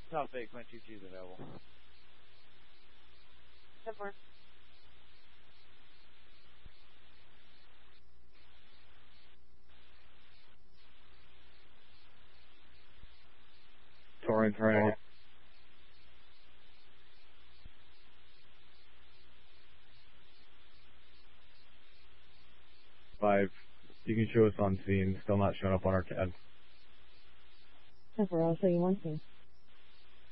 Top 8, Quint 22 is available. 10-4. Torrance, right. 5. You can show us on scene. Still not showing up on our CAD. 10-4, I'll show you one scene.